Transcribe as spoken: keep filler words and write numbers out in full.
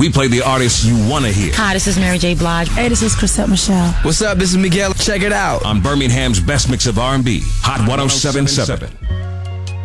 We play the artists you want to hear. Hi, this is Mary J. Blige. Hey, this is Chrisette Michelle. What's up? This is Miguel. Check it out On Birmingham's best mix of R and B, Hot one oh seven point seven.